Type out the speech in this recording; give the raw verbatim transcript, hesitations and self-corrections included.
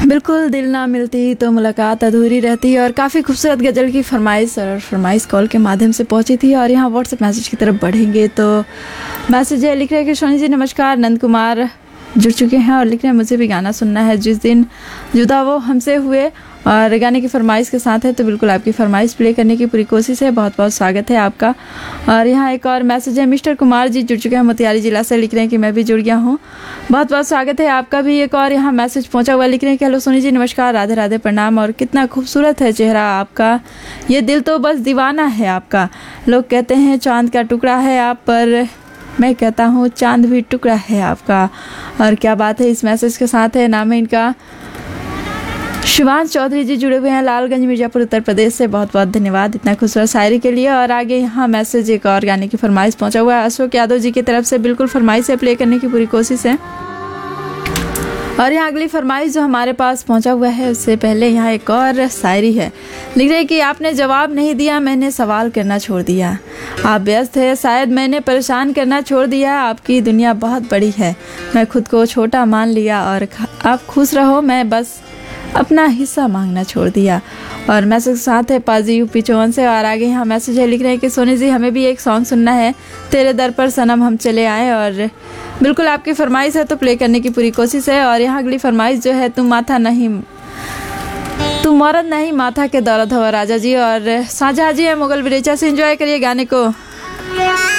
बिल्कुल, दिल ना मिलती तो मुलाकात अधूरी रहती और काफ़ी खूबसूरत गज़ल की फरमाइश और फरमाइश कॉल के माध्यम से पहुंची थी। और यहाँ व्हाट्सएप मैसेज की तरफ बढ़ेंगे तो मैसेज है, लिख रहे हैं कि सोनी जी नमस्कार, नंद कुमार जुड़ चुके हैं और लिख रहे हैं मुझे भी गाना सुनना है जिस दिन जुदा वो हमसे हुए, और गाने की फरमाइश के साथ है तो बिल्कुल आपकी फरमाइश प्ले करने की पूरी कोशिश है। बहुत बहुत स्वागत है आपका। और यहाँ एक और मैसेज है, मिस्टर कुमार जी जुड़ चुके हैं मोतिहारी जिला से, लिख रहे हैं कि मैं भी जुड़ गया हूँ, बहुत बहुत स्वागत है आपका भी। एक और यहाँ मैसेज पहुँचा हुआ, लिख रहे हैं कि हेलो सोनी जी नमस्कार, राधे राधे प्रणाम, और कितना खूबसूरत है चेहरा आपका, ये दिल तो बस दीवाना है आपका। लोग कहते हैं चांद का टुकड़ा है आप, पर मैं कहता हूँ चांद भी टुकड़ा है आपका। और क्या बात है, इस मैसेज के साथ है, नाम है इनका शिवांश चौधरी जी, जुड़े हुए हैं लालगंज मिर्जापुर उत्तर प्रदेश से, बहुत बहुत धन्यवाद इतना खूबसूरत शायरी के लिए। और आगे यहाँ मैसेज एक और गाने की फरमाइश पहुंचा हुआ है अशोक यादव जी की तरफ से, बिल्कुल फरमाइश है प्ले करने की पूरी कोशिश है। और यहाँ अगली फरमाइश जो हमारे पास पहुंचा हुआ है उससे पहले यहाँ एक और शायरी है, लिख रहे कि आपने जवाब नहीं दिया, मैंने सवाल करना छोड़ दिया, आप व्यस्त है शायद, मैंने परेशान करना छोड़ दिया, आपकी दुनिया बहुत बड़ी है, मैं खुद को छोटा मान लिया, और आप खुश रहो, मैं बस अपना हिस्सा मांगना छोड़ दिया। और मैसेज साथ है पाजी यूपी चौवन से। और आगे यहाँ मैसेज है, लिख रहे हैं कि सोनी जी हमें भी एक सॉन्ग सुनना है, तेरे दर पर सनम हम चले आए, और बिल्कुल आपकी फरमाइश है तो प्ले करने की पूरी कोशिश है। और यहाँ अगली फरमाइश जो है, तुम माथा नहीं तुम मौरत नहीं माथा के दौलत हो राजा जी, और साझा जी है मुगल विरेचा से, एंजॉय करिए गाने को।